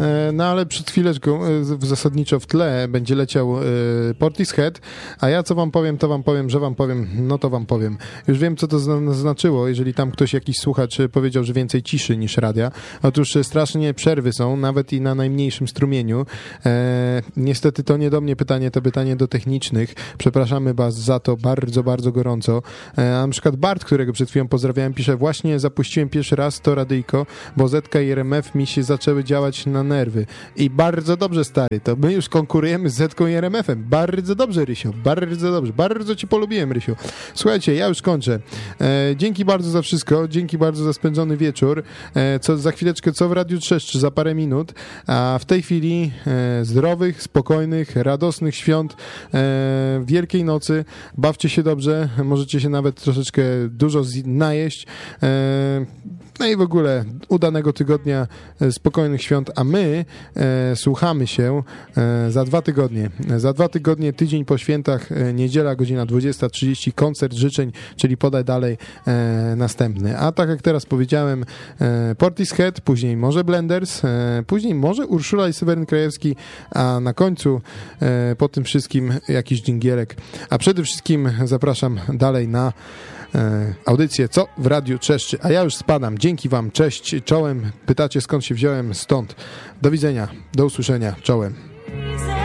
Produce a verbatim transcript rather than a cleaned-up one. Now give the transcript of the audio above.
no ale przed chwileczką zasadniczo w tle będzie leciał Portishead, a ja co wam powiem, to wam powiem, że wam powiem, no to wam powiem. Już wiem, co to znaczyło, jeżeli tam ktoś, jakiś słuchacz powiedział, że więcej ciszy niż radia. Otóż strasznie przerwy są, nawet i na najmniejszym strumieniu. E, niestety to nie do mnie pytanie, to pytanie do technicznych. Przepraszamy was za to bardzo, bardzo gorąco. E, a na przykład Bart, którego przed chwilą pozdrawiałem, pisze: właśnie zapuściłem pierwszy raz to radyjko, bo Zetka i R M F mi się zaczęły działać na nerwy. I bardzo dobrze, stary, to my już konkurujemy z Zetką i R M F-em. Bardzo dobrze, Rysio, bardzo dobrze. Bardzo cię polubiłem, Rysiu. Słuchajcie, ja już kończę. E, dzięki bardzo za wszystko, dzięki bardzo za spędzony wieczór. E, co za chwileczkę, co w Radiu Trzeszczy, za parę minut. A w tej chwili e, zdrowych, spokojnych, radosnych świąt, e, Wielkiej Nocy. Bawcie się dobrze, możecie się nawet troszeczkę dużo najeść. E, no i w ogóle udanego tygodnia, e, spokojnych świąt, a my e, słuchamy się e, za dwa tygodnie. Za dwa tygodnie, tydzień po świętach, e, niedziela, godzina dwudziesta trzydzieści, koncert życzeń, czyli podaj dalej e, następny. A tak jak teraz powiedziałem, e, Portishead, później może Blenders, e, później może Urszula i Seweryn Krajewski, a na końcu e, po tym wszystkim jakiś dżingielek. A przede wszystkim zapraszam dalej na e, audycję Co w Radiu Trzeszczy. A ja już spadam. Dzięki wam. Cześć. Czołem. Pytacie, skąd się wziąłem? Stąd. Do widzenia. Do usłyszenia. Czołem.